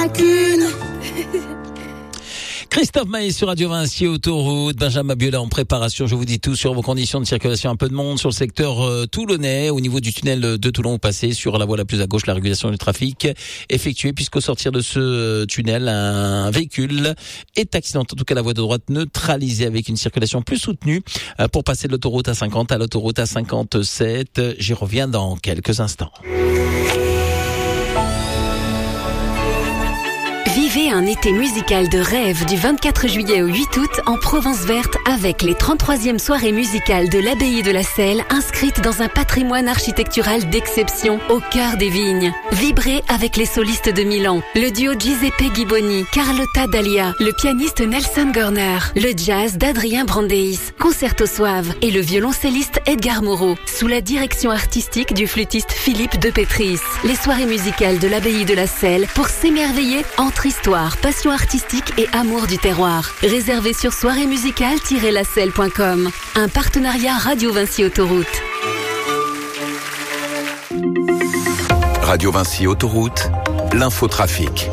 Christophe Maé sur Radio Vinci Autoroute, Benjamin Biolay en préparation. Je vous dis tout sur vos conditions de circulation. Un peu de monde sur le secteur toulonnais. Au niveau du tunnel de Toulon, vous passez sur la voie la plus à gauche, la régulation du trafic effectuée, puisqu'au sortir de ce tunnel, un véhicule est accidenté. En tout cas, la voie de droite neutralisée avec une circulation plus soutenue pour passer de l'autoroute A50 à l'autoroute A57. J'y reviens dans quelques instants. Vivez un été musical de rêve du 24 juillet au 8 août en Provence Verte avec les 33e soirées musicales de l'Abbaye de la Selle inscrites dans un patrimoine architectural d'exception au cœur des vignes. Vibrez avec les solistes de Milan, le duo Giuseppe Ghiboni, Carlotta Dahlia, le pianiste Nelson Gorner, le jazz d'Adrien Brandeis, Concerto Suave et le violoncelliste Edgar Moreau sous la direction artistique du flûtiste Philippe de Pétris. Les soirées musicales de l'Abbaye de la Selle pour s'émerveiller entre histoire, passion artistique et amour du terroir. Réservé sur soirée-musicale-lacelle.com. Un partenariat Radio Vinci Autoroute. Radio Vinci Autoroute, l'infotrafic.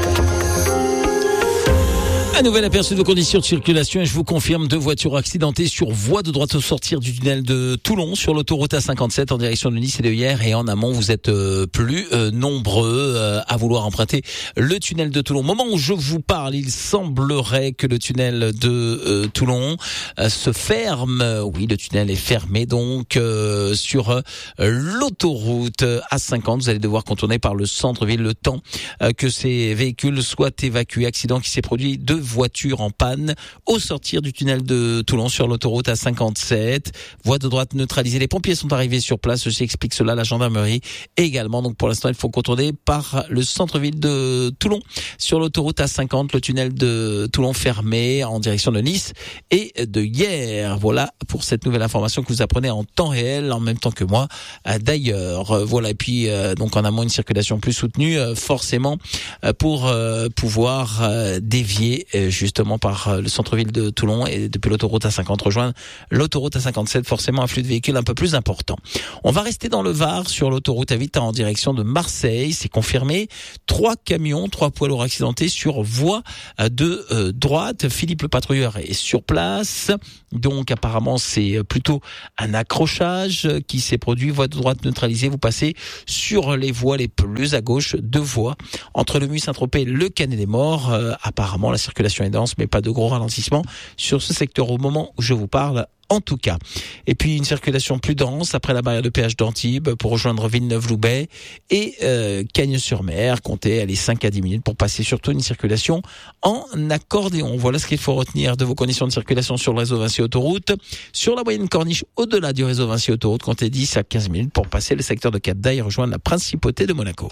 Un nouvel aperçu de vos conditions de circulation et je vous confirme 2 voitures accidentées sur voie de droite au sortir du tunnel de Toulon sur l'autoroute A57 en direction de Nice et de Hyères, et en amont vous êtes plus nombreux à vouloir emprunter le tunnel de Toulon. Au moment où je vous parle, il semblerait que le tunnel de Toulon se ferme. Oui, le tunnel est fermé donc sur l'autoroute A50. Vous allez devoir contourner par le centre-ville le temps que ces véhicules soient évacués. Accident qui s'est produit 2 voitures en panne au sortir du tunnel de Toulon sur l'autoroute A57. Voie de droite neutralisée. Les pompiers sont arrivés sur place. Ceci explique cela. La gendarmerie également. Donc pour l'instant, il faut contourner par le centre-ville de Toulon sur l'autoroute A50. Le tunnel de Toulon fermé en direction de Nice et de Hyères. Voilà pour cette nouvelle information que vous apprenez en temps réel, en même temps que moi. D'ailleurs, voilà. Et puis donc en amont une circulation plus soutenue, forcément pour pouvoir dévier justement par le centre-ville de Toulon et depuis l'autoroute A50 rejoindre l'autoroute A57, forcément un flux de véhicules un peu plus important. On va rester dans le Var sur l'autoroute A8 en direction de Marseille. C'est confirmé. 3 camions, 3 poids lourds accidentés sur voie de droite. Philippe le patrouilleur est sur place. Donc apparemment c'est plutôt un accrochage qui s'est produit. Voie de droite neutralisée. Vous passez sur les voies les plus à gauche, 2 voies entre le Muy-Saint-Tropez et le Canet des Morts. Apparemment la circulation est dense, mais pas de gros ralentissements sur ce secteur au moment où je vous parle. En tout cas. Et puis une circulation plus dense après la barrière de péage d'Antibes pour rejoindre Villeneuve-Loubet et Cagnes-sur-Mer. Comptez les 5 à 10 minutes pour passer surtout une circulation en accordéon. Voilà ce qu'il faut retenir de vos conditions de circulation sur le réseau Vinci Autoroute. Sur la moyenne corniche au-delà du réseau Vinci Autoroute, comptez 10 à 15 minutes pour passer le secteur de Cap-d'Aille et rejoindre la principauté de Monaco.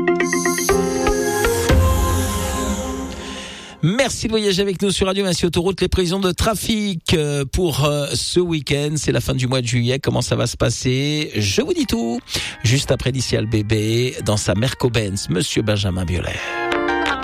Merci de voyager avec nous sur Radio Vinci Autoroute. Les prévisions de trafic pour ce week-end, c'est la fin du mois de juillet. Comment ça va se passer? Je vous dis tout. Juste après l'Icial Bébé dans sa Merco-Benz, Monsieur Benjamin Biolay.